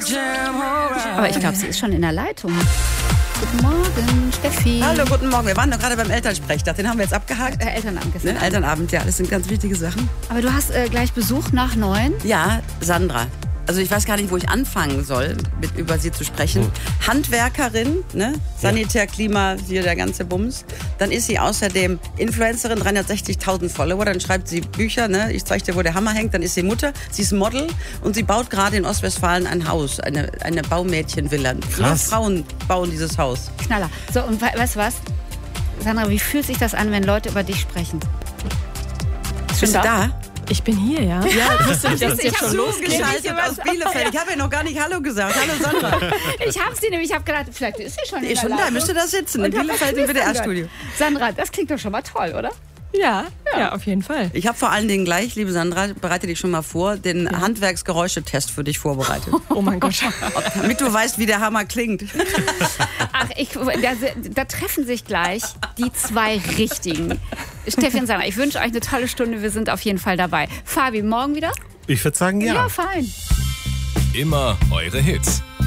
Aber ich glaube, sie ist schon in der Leitung. Guten Morgen, Steffi. Hallo, guten Morgen. Wir waren doch gerade beim Elternsprechtag. Den haben wir jetzt abgehakt. Elternabend gestern. Ne? Elternabend, ja, das sind ganz wichtige Sachen. Aber du hast gleich Besuch nach 9. Ja, Sandra. Also ich weiß gar nicht, wo ich anfangen soll, über sie zu sprechen. Handwerkerin, ne? Sanitär, Klima, hier der ganze Bums. Dann ist sie außerdem Influencerin, 360.000 Follower. Dann schreibt sie Bücher, ne? Ich zeige dir, wo der Hammer hängt. Dann ist sie Mutter, sie ist Model und sie baut gerade in Ostwestfalen ein Haus, eine Baumädchenvilla. Nur Frauen bauen dieses Haus. Knaller. So, und weißt du was? Sandra, wie fühlt sich das an, wenn Leute über dich sprechen? Bist du da? Ich bin hier, ja. Ja, du bist jetzt schon zugeschaltet aus Bielefeld. Ich habe ja noch gar nicht Hallo gesagt. Hallo Sandra. Ich habe sie nämlich, ich habe gedacht, vielleicht ist sie schon in der Schon da, Leitung. müsste da sitzen, in Bielefeld im WDR-Studio. Sandra, das klingt doch schon mal toll, oder? Ja, auf jeden Fall. Ich habe vor allen Dingen gleich, liebe Sandra, bereite dich schon mal vor, den Handwerksgeräuschetest für dich vorbereitet. Oh mein Gott. Damit du weißt, wie der Hammer klingt. Ach, da treffen sich gleich die zwei Richtigen. Steffi und Sandra, ich wünsche euch eine tolle Stunde. Wir sind auf jeden Fall dabei. Fabi, morgen wieder? Ich würde sagen, ja. Ja, fein. Immer eure Hits.